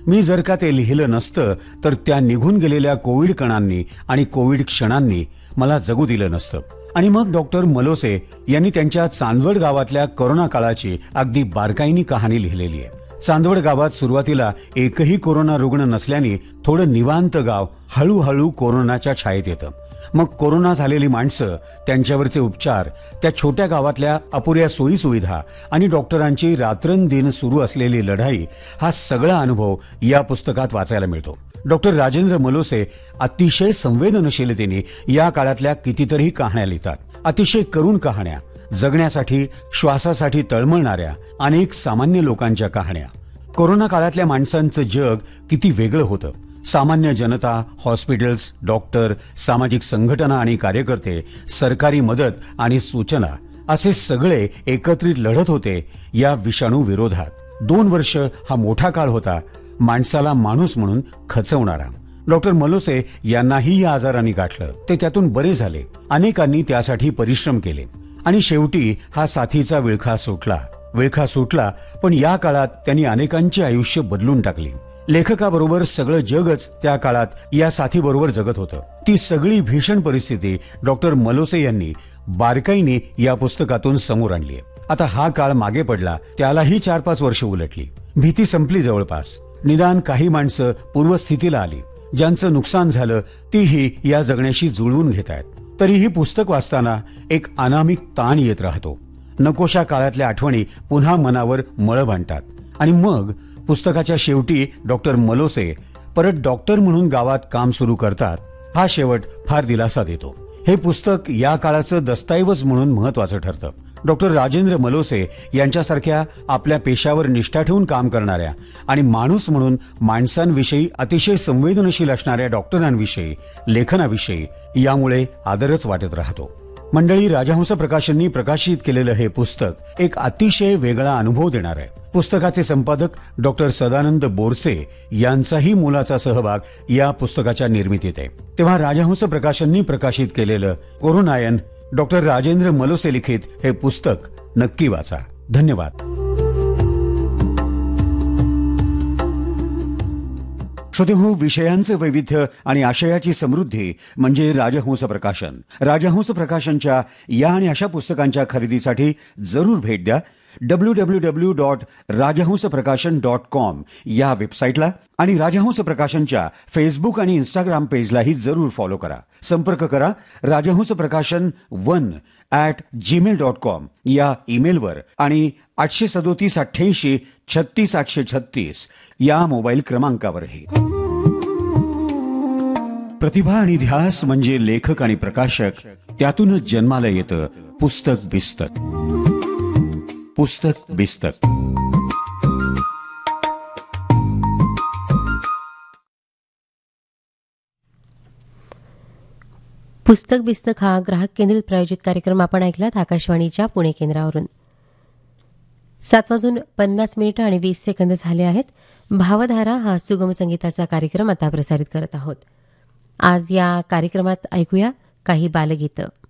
मी जर का ते लिहिलं नसतं तर त्या निघून गेलेल्या कोविड कणांनी आणि कोविड क्षणांनी मला जगू दिलं नसतं. आणि मग डॉक्टर मलोसे यांनी त्यांच्या चांदवड गावातल्या कोरोना काळाची अगदी बारकाईनी कहाणी लिहिलेली आहे. चांदवड गावात सुरुवातीला एकही कोरोना रुग्ण नसल्याने थोडं निवांत गाव हळूहळू कोरोनाच्या छायेत येतं. मग कोरोना झालेली माणसं, त्यांच्यावरचे उपचार, त्या छोट्या गावातल्या अपुऱ्या सोयीसुविधा आणि डॉक्टरांची रात्रंदिन सुरू असलेली लढाई, हा सगळा अनुभव या पुस्तकात वाचायला मिळतो. डॉक्टर राजेंद्र मलोसे अतिशय संवेदनशीलतेने या काळातल्या कितीतरी कहाण्या लिहितात. अतिशय करुण कहाण्या, जगण्यासाठी श्वासासाठी तळमळणाऱ्या अनेक सामान्य लोकांच्या कहाण्या. कोरोना काळातल्या माणसांचं जग किती वेगळं होतं. सामान्य जनता, हॉस्पिटल्स, डॉक्टर, सामाजिक संघटना आणि कार्यकर्ते, सरकारी मदत आणि सूचना असे सगळे एकत्रित लढत होते या विषाणू विरोधात. 2 वर्ष हा मोठा काळ होता, माणसाला माणूस म्हणून खचवणारा. डॉक्टर मलोसे यांनाही या आजाराने गाठलं. ते त्यातून बरे झाले. अनेकांनी त्यासाठी परिश्रम केले आणि शेवटी हा साथीचा विळखा सुटला. पण या काळात त्यांनी अनेकांची आयुष्य बदलून टाकली. लेखकाबरोबर सगळं जगच त्या काळात या साथीबरोबर जगत होतं. ती सगळी भीषण परिस्थिती डॉक्टर मलोसे यांनी बारकाईने या पुस्तकातून समोर आणली. आता हा काळ मागे पडला, त्यालाही 4-5 वर्ष उलटली. भीती संपली जवळपास. निदान काही माणसं पूर्वस्थितीला आली. ज्यांचं नुकसान झालं तीही या जगण्याशी जुळवून घेत आहेत. तरीही पुस्तक वाचताना एक अनामिक ताण येत राहतो. नकोशा काळातल्या आठवणी पुन्हा मनावर मळ बांधतात. आणि मग पुस्तकाच्या शेवटी डॉक्टर मलोसे परत डॉक्टर म्हणून गावात काम सुरू करतात. हा शेवट फार दिलासा देतो. हे पुस्तक या काळाचं दस्तऐवज म्हणून महत्वाचं ठरतं. डॉक्टर राजेंद्र मलोसे यांच्यासारख्या आपल्या पेशावर निष्ठा ठेवून काम करणाऱ्या आणि माणूस म्हणून माणसांविषयी अतिशय संवेदनशील असणाऱ्या डॉक्टरांविषयी, लेखनाविषयी यामुळे आदरच वाटत राहतो. मंडळी, राजहंस प्रकाशननी प्रकाशित केलेलं हे पुस्तक एक अतिशय वेगळा अनुभव देणार आहे. पुस्तकाचे संपादक डॉक्टर सदानंद बोरसे यांचाही मोलाचा सहभाग या पुस्तकाच्या निर्मितीत आहे. तेव्हा राजहंस प्रकाशननी प्रकाशित केलेलं कोरोनायन, डॉक्टर राजेंद्र मलोसे लिखित हे पुस्तक नक्की वाचा. धन्यवाद. श्रोतेहो, विषयांचे वैविध्य आणि आशयाची समृद्धी म्हणजे राजहंस प्रकाशन. राजहंस प्रकाशनच्या या आणि अशा पुस्तकांच्या खरेदीसाठी जरूर भेट द्या www.rajahंसप्रकाशन.com या वेबसाईटला आणि राजहंस प्रकाशनच्या फेसबुक आणि इंस्टाग्राम पेजलाही जरूर फॉलो करा. संपर्क करा rajahंsprakaशन1@gmail.com या ईमेलवर आणि 837-88-36836 या मोबाईल क्रमांकावरही. प्रतिभा आणि ध्यास म्हणजे लेखक आणि प्रकाशक, त्यातूनच जन्माला येतं पुस्तक बिस्तक. पुस्तक बिस्तक. पुस्तक बिस्तक हा ग्राहक केंद्रित प्रायोजित कार्यक्रम आपण ऐकलात आकाशवाणीच्या पुणे केंद्रावरून. 7:50 झाले आहेत. भावधारा हा सुगम संगीताचा कार्यक्रम आता प्रसारित करत आहोत. आज या कार्यक्रमात ऐकूया काही बालगीतं.